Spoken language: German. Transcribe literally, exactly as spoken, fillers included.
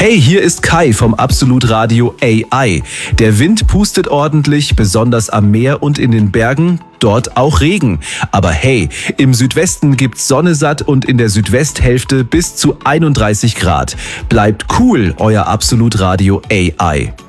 Hey, hier ist Kai vom Absolut Radio A I. Der Wind pustet ordentlich, besonders am Meer und in den Bergen. Dort auch Regen. Aber hey, im Südwesten gibt's Sonne satt und in der Südwesthälfte bis zu einunddreißig Grad. Bleibt cool, euer Absolut Radio A I.